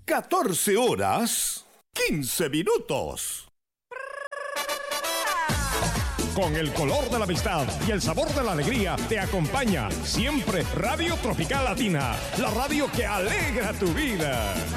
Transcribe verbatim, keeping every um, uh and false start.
catorce horas, quince minutos. Con el color de la amistad y el sabor de la alegría te acompaña siempre Radio Tropical Latina, la radio que alegra tu vida.